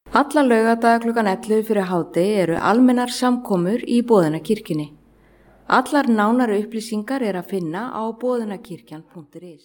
Alla laugardaga klukkan 11 fyrir hádegi eru almennar samkomur í Boðunarkirkjunni. Allar nánari upplýsingar er að finna á boðunarkirkjan.is.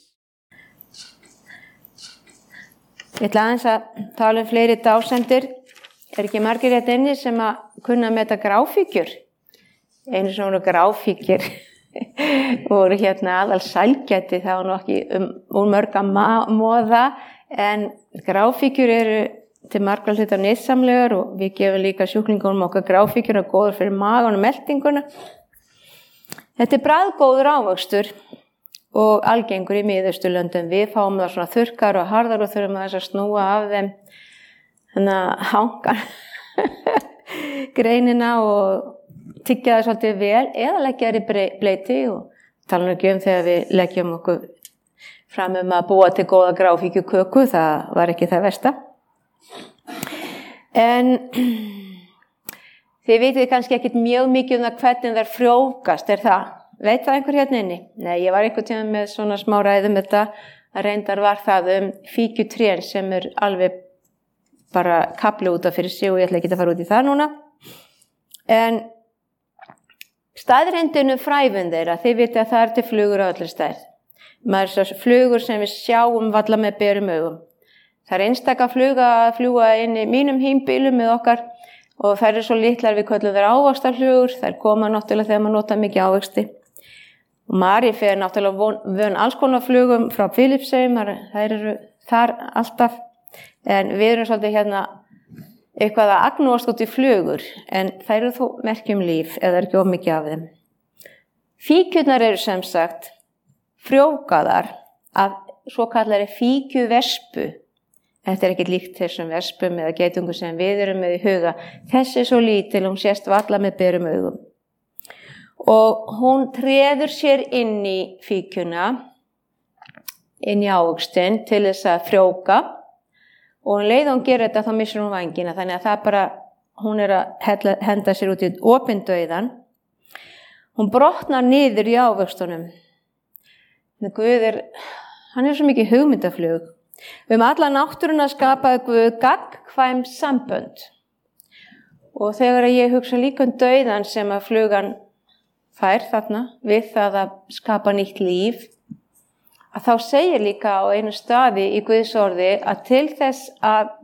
Ég ætla aðeins að tala fleiri dásendur. Ekki margir hérna inni sem að kunna að meta gráfíkjur. Einu sem voru gráfíkjur voru hérna aðal sælgæti, það var nú ekki úr mörg að moða, en gráfíkjur eru til margra hluta nytsamlegar og við gefum líka sjúklingunum okkar gráfíkjur og góður fyrir magan og meltinguna. Þetta bragðgóður ávöxtur og algengur í Miðausturlöndum. Við fáum það svona þurrkar og harðar og þurfum að snúa af þeim þannig að hangan greinina og tyggja það svolítið vel eða leggja þær í bleyti og tala nú ekki þegar við leggjum okkur fram að búa til góða gráfíkjuköku, það var ekki það versta. En þið vitið kannski ekkert mjög mikið það hvernig þær frjóvgast, er það? Veit það einhver hérna inni? Nei, ég var einhvern tíma með svona smá ræðum þetta, að reyndar var það fíkjutrén sem alveg bara kafli út af fyrir sig og ég ætla ekki að fara út í það núna. En staðreyndinu fræfun þeirra, þið vitið að það til flugur á allir stærð. Maður þessar flugur sem við sjáum varla með berum augum. Það einstaka fluga að fljúga inn í mínum hímbílum með okkar og þær svo litlar við köllum þær ávaxtarflugur, þær koma náttúrulega þegar maður nota mikið ávexti. Og Mari fer náttúrulega vön alls konar flugum frá Filippseyjum, þær eru þar alltaf, en við erum svolítið hérna eitthvað að agnúast út í flugur, en þær eru þó merkjum líf eða ekki of mikið af þeim. Fíkjurnar eru sem sagt frjóvgaðar af svo kallari fíkjuvespu. Þetta ekki líkt þessum vespum eða geitungum sem við erum með í huga. Þessi svo lítil, hún sést varla með berum augum. Og hún treður sér inn í fíkjuna, inn í ávöxtinn til þess að frjóvga. Og leið hún gerir þetta, þá missir hún vængina. Þannig að það bara, hún að henda sér út í opinn dauðan. Hún brotnar niður í ávöxtunum. Guð hann svo mikið hugmyndaflug. Alla náttúruna skapaði Guð gagnkvæm sambönd. Og þegar ég hugsa líka dauðan sem að flugan fær þarna, við það að skapa nýtt líf, að þá segir líka á einu staði í Guðs orði að til þess að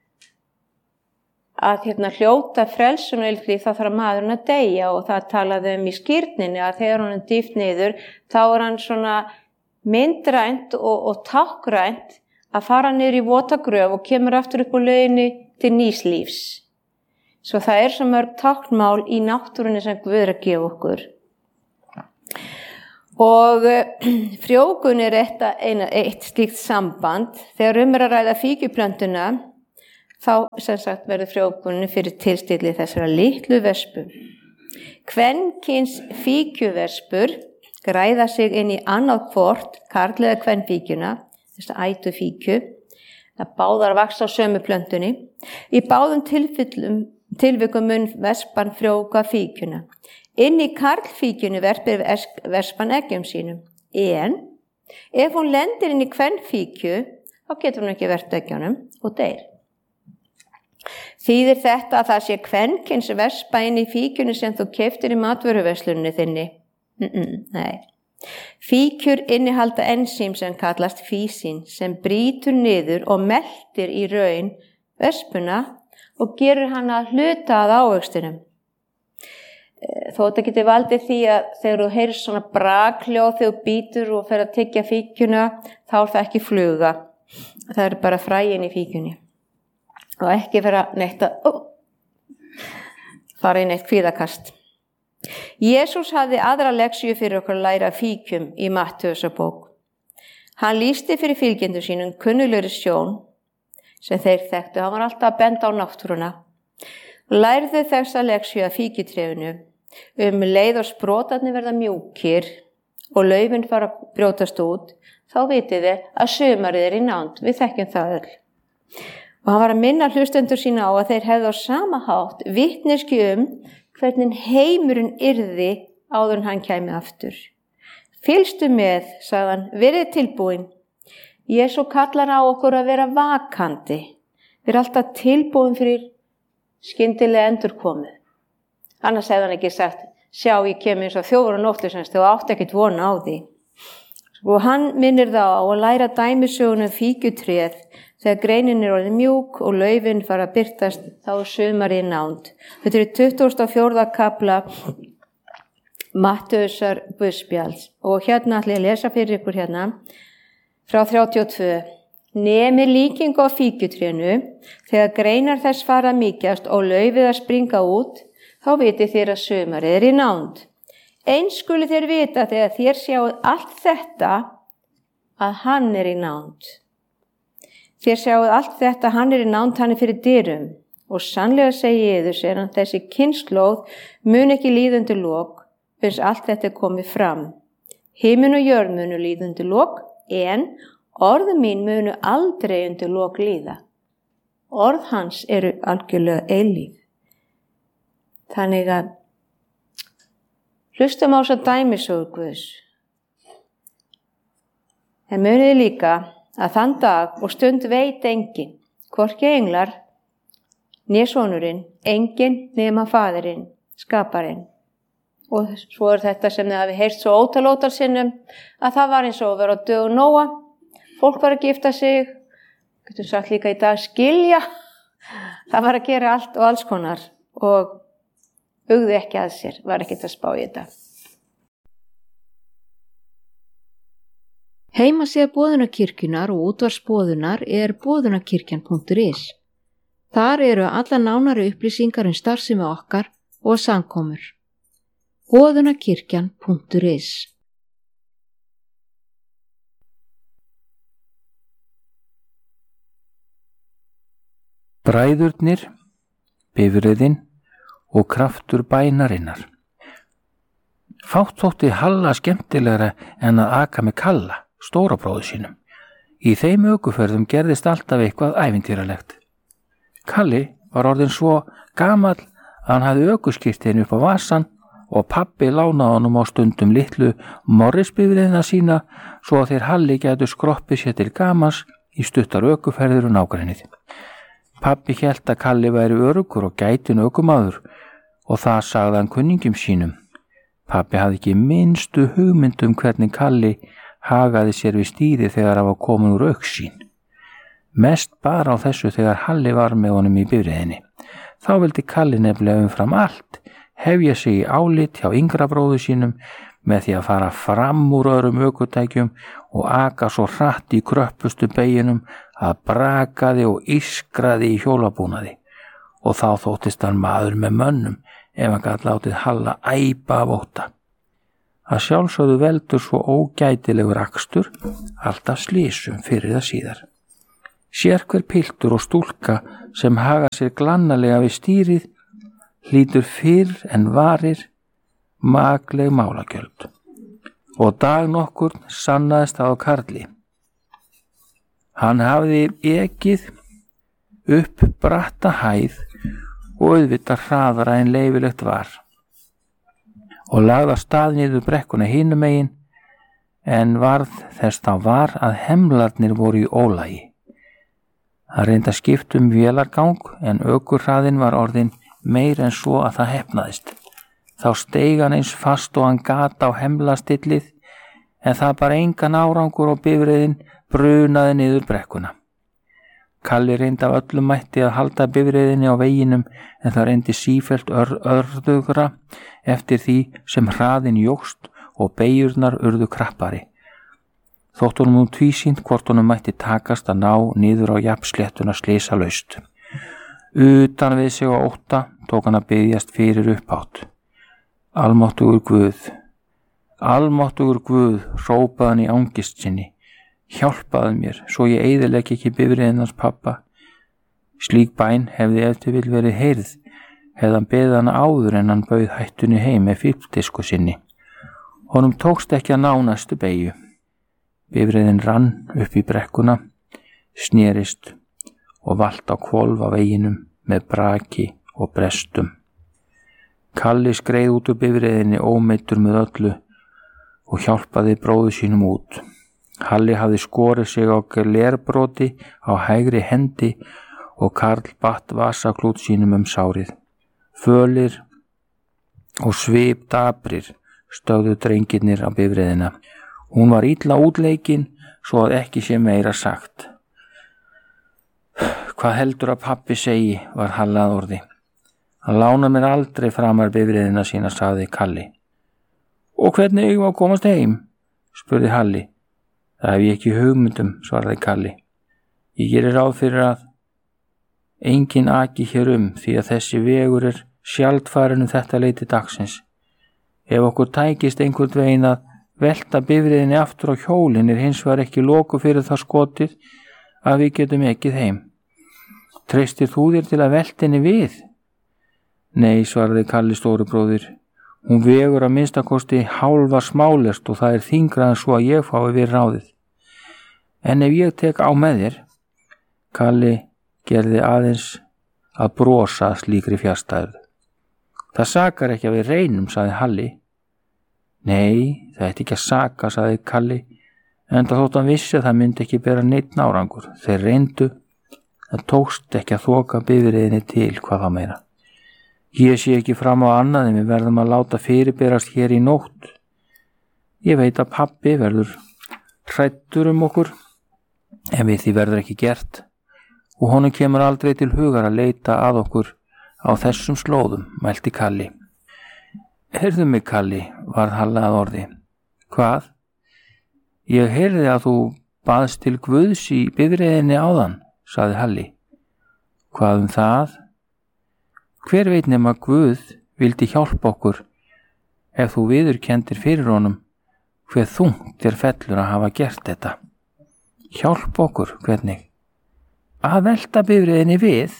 hljóta frelsun og líf þá þarf maðurinn að deyja og það talaði í skírninni að þegar hann dýft niður þá hann svona myndrænt og tákgrænt að fara niður í votagröf og kemur aftur upp á leiðinni til nýs lífs. Svo það svo mörg táknmál í náttúrunni sem Guð að gefa okkur. Og frjóvgun eitt slíkt samband. Þegar að ræða fíkjuplöntuna, þá sem sagt verður frjóvgunin fyrir tilstilli þessara litlu vespu. Kvenkyns fíkjuvespur græða sig inn í annað hvort, karl eða kvenfíkjuna, þess að ætu fíkju, það báðar vaxa á sömu plöntunni. Í báðum tilvikum mun vespan frjóvga fíkjuna. Inn í karlfíkjunni verpir vespan eggjum sínum. En ef hún lendir inn í kvenfíkju, þá getur hún ekki verpt eggjunum og deyr. Þýðir þetta að það sé kvenkyns vespa inn í fíkjunni sem þú keyptir í matvöruverslunni þinni? Nei. Fíkjur innihalda ensím sem kallast físín sem brýtur niður og meltir í raun vespuna og gerur hana hluta að ávöxtunum. Þó þetta geti valdið því að þegar þú heyrir svona brakhljóð þegar þú bítur og fer að tyggja fíkjuna, þá það ekki fluga. Það bara fræin í fíkjunni. Og ekki vera neitt að fara í neitt kvíðakast. Jesús hafði aðra leksíu fyrir okkur að læra fíkjum í Mattheusarbók. Hann lýsti fyrir fylgjendur sínum kunnuglegri sjón sem þeir þekktu. Hann var alltaf að benda á náttúruna. Lærðu þessa leksíu af fíkjutrénu leið og sprotarnir verða mjúkir og laufin fara að brjótast út, þá vitið þið að sumarið í nánd. Við þekkjum það öll. Og hann var að minna hlustendur sína á að þeir hefðu á sama hátt vitneskju hvernig heimurinn yrði áður en hann kæmi aftur. Fylgstu með, sagði hann, verið tilbúin. Jesú kallar á okkur að vera vakandi. Við erum alltaf tilbúin fyrir skyndilega endurkomið. Annars hefði hann ekki sagt, sjá, ég kem eins og 4 nóttu semst, þú átt ekkert vona á því. Og hann minnir þá á að læra dæmisögunum fíkjutréð þegar greinin orðin mjúk og laufin fara að birtast, þá sumarið nánd. Þetta er 24. kafla Mattheusar guðspjalls og hérna ætla ég að lesa fyrir ykkur hérna frá 32. Nemi líkingu á fíkjutrénu, þegar greinar þess fara að mýkjast og laufið að springa út, þá vitið þér að sumarið er í nánd. Eins skuli þér vita þegar þér sjáuð allt þetta að hann er í nánd. Þér sjáuð allt þetta, hann er í nánd, hann er fyrir dyrum. Og sannlega segi ég yður, segir hann, þessi kynslóð mun ekki líða undir lok, uns allt þetta er komið fram. Himinn og jörð munu líða undir lok, en orð mín munu aldrei undir lok líða. Orð hans eru algjörlega eilíf. Þannig að hlustum á þessa dæmisögur Guðs. En muniði líka að þann dag og stund veit enginn, hvorki englar, né sonurinn, enginn nema faðirinn, skaparinn. Og svo er þetta sem þið hafi heyrt svo ótal sinnum, að það var eins og að vera á dögum Nóa. Fólk var að gifta sig, getur sagt líka í dag skilja. Það var að gera allt og alls konar og hugðu ekki að sér, var ekkert að spá í þetta. Heimasíða Boðunarkirkjunnar og útvarpsboðunar er boðunarkirkjan.is. Þar eru alla nánari upplýsingar starfsemi okkar og samkomur. boðunarkirkjan.is. Bræðurnir, bifreiðin og kraftur bænarinnar. Fátt þótti Halla skemmtilegra en að aka með Kalla, stóra bróður sínum. Í þeim ökuferðum gerðist alltaf eitthvað ævintýralegt. Kalli var orðinn svo gamall að hann hafði ökuskírteini upp á vasann og pabbi lánaði honum á stundum litlu Morrisbifreiðina sína svo að þeir Halli gætu skroppið sér til gamans í stuttar ökuferðir og nágrennið. Pabbi hélt að Kalli væri öruggur og gætin ökumaður og það sagði hann kunningjum sínum. Pabbi hafði ekki minnstu hugmynd hvernig Kalli hagaði sér við stýri þegar hann var komin úr augsýn. Mest bara á þessu þegar Halli var með honum í bifreiðinni. Þá vildi Kalli nefnilega umfram allt hefja sig í álit hjá yngra bróður sínum með því að fara fram úr öðrum ökutækjum og aka svo hratt í kröppustu beyjunum að brakaði og ískraði í hjólabúnaði. Og þá þóttist hann maður með mönnum ef hann gat látið Halla æpa af ótta. Að sjálfsögðu veldur svo ógætilegur akstur alltaf slysum fyrir það síðar. Sérhver piltur og stúlka sem haga sér glannalega við stýrið hlýtur fyrr en varir makleg málagjöld. Og dag nokkur sannaðist það á Karli. Hann hafði ekið upp bratta hæð og auðvitað hraðara en leyfilegt var og lagði af stað niður brekkuna hinum megin en varð þess þá var að hemlarnir voru í ólagi. Það reyndi að skipta vélargang en ökurhraðinn var orðinn meir en svo að það heppnaðist. Þá steig hann eins fast og hann gat á hemlastillið en það bara engan árangur og bifreiðin brunaði niður brekkuna. Kalli reyndi af öllum mætti að halda bifreiðinni á veginum en það reyndi sífellt örðugra eftir því sem hraðin jókst og beyjurnar urðu krappari. Þótt honum tvísýnt hvort honum mætti takast að ná niður á jafnsléttuna slysalaust. Utan við sig á ótta tók hann að biðjast fyrir upphátt. Almáttugur Guð, hrópaði hann í angist sinni. Hjálpaðu mér, svo ég eyðileggi ekki bifreiðin hans pabba. Slík bæn hefði ef til vill verið heyrð, hefði hann beðið hana áður en hann bauð hættunni heim með fíldisku sinni. Honum tókst ekki að ná næstu beygju. Bifreiðin rann upp í brekkuna, snerist og valt á hvolf á veginum með braki og brestum. Kalli skreið út úr bifreiðinni ómeiddur með öllu og hjálpaði bróður sínum út. Halli hafði skorið sig á glerbroti á hægri hendi og Karl batt vasaklút sínum sárið. Fölir og svipdaprir stögðu drengirnir á bifreiðina. Hún var illa útleikin svo að ekki sé meira sagt. Hvað heldur að pabbi segi, var Halla að orði. Hann lánar mér aldrei framar bifreiðina sína, sagði Kalli. Og hvernig eigum við að komast heim? Spurði Halli. Það hef ég ekki hugmyndum, svaraði Kalli. Ég gerir ráð fyrir að engin aki hér því að þessi vegur sjaldfarin þetta leyti dagsins. Ef okkur tækist einhvern veginn að velta bifreiðinni aftur á hjólin hins vegar ekki loku fyrir það skotið að við getum ekki heim. Treystir þú þér til að velta henni við? Nei, svaraði Kalli stóri bróðir. Hún vegur að minnstakosti hálfa smálest og það þyngra en svo að ég fái við ráðið. En ef ég tek á með þér, Kalli gerði aðeins að brosa slíkri fjarstæðu. Það sakar ekki að við reynum, sagði Halli. Nei, það ætti ekki að saka, sagði Kalli, enda þótt hann vissi að það myndi ekki bera neitt árangur. Þeir reyndu, það tókst ekki að þoka bifreiðinni til, hvað þá meira. Ég sé ekki fram á annað en við verðum að láta fyrirberast hér í nótt. Ég veit að pabbi verður hræddur okkur, en við því verður ekki gert og honum kemur aldrei til hugar að leita að okkur á þessum slóðum, mælti Kalli. Heyrðu mig, Kalli, varð Halla að orði. Hvað? Ég heyrði að þú baðst til Guðs í bifreiðinni áðan, sagði Halli. Hvað það? Hver veit nema Guð vildi hjálpa okkur ef þú viðurkenndir fyrir honum hver þungt fellur að hafa gert þetta. Hjálpa okkur, hvernig? Að velta bifreiðinni við?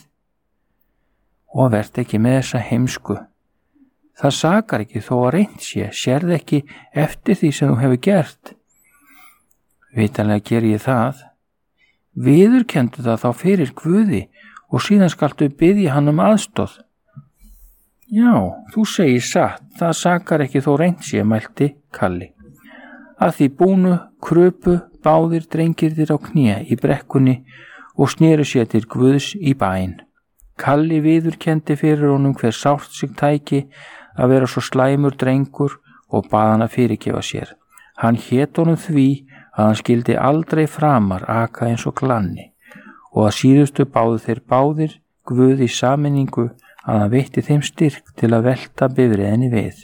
Og verð ekki með þessa heimsku. Það sakar ekki þó að reynt sé, sérð ekki eftir því sem þú hefur gert. Vitanlega ger ég það. Viðurkenndu það þá fyrir Guði og síðan skaltu biðja hann aðstoð. Já, þú segir satt, það sakar ekki þó reynt sé, mælti Kalli. Að því búnu krupu báðir drengirnir á kné í brekkunni og snéru sér til Guðs í bæn. Kalli viðurkenndi fyrir honum hver sárt sig tæki að vera svo slæmur drengur og bað hann að fyrirgefa sér. Hann hét honum því að hann skildi aldrei framar aka eins og glanni og að síðustu báðu þeir báðir Guð í sameiningu að hann veitti þeim styrk til að velta bifreiðinni við.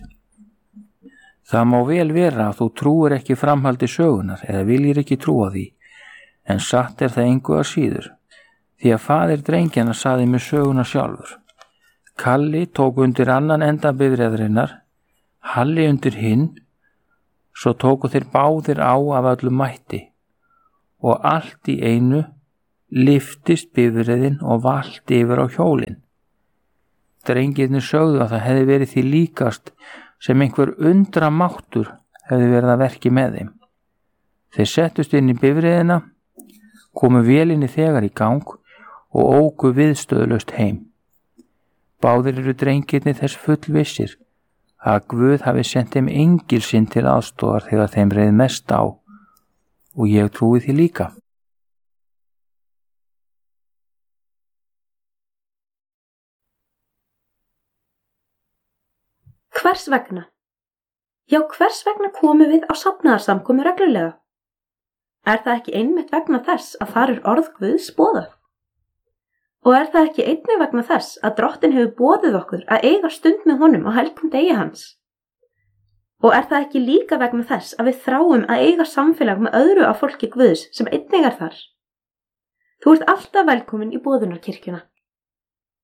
Það má vel vera að þú trúir ekki framhaldi sögunar eða viljir ekki trúa því, en satt það engu að síður, því að faðir drengjana saði með söguna sjálfur. Kalli tók undir annan enda bifreiðarinnar, Halli undir hinn, svo tóku þeir báðir á af öllum mætti og allt í einu lyftist bifreiðin og valt yfir á hjólin. Drengirnir sögðu að það hefði verið því líkast sem einhver undra máttur hefði verið að verki með þeim. Þeir settust inn í bifreiðina, komu vélinni þegar í gang og óku viðstöðlaust heim. Báðir eru drengirnir þess fullvissir að Guð hafi sent þeim engil sinn til aðstoðar þegar þeim reið mest á og ég trúi því líka. Hvers vegna? Já, hvers vegna komum við á safnaðarsamkomu reglulega? Er það ekki einmitt vegna þess að þar orð Guðs boðað? Og er það ekki einnig vegna þess að Drottinn hefur boðið okkur að eiga stund með honum á helgum degi hans? Og er það ekki líka vegna þess að við þráum að eiga samfélag með öðru af fólki Guðs sem einnig þar? Þú ert alltaf velkomin í boðunarkirkjuna.